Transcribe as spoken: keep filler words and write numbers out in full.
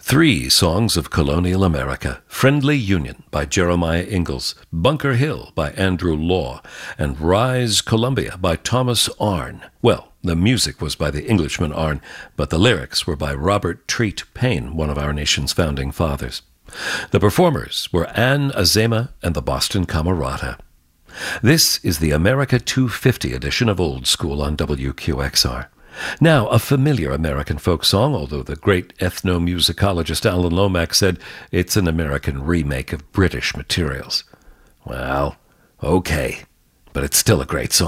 Three songs of colonial America: Friendly Union by Jeremiah Ingalls, Bunker Hill by Andrew Law, and Rise Columbia by Thomas Arne. Well, the music was by the Englishman Arne, but the lyrics were by Robert Treat Paine, one of our nation's founding fathers. The performers were Ann Azema and the Boston Camerata. This is the America two fifty edition of Old School on W Q X R. Now, a familiar American folk song, although the great ethnomusicologist Alan Lomax said it's an American remake of British materials. Well, okay, but it's still a great song.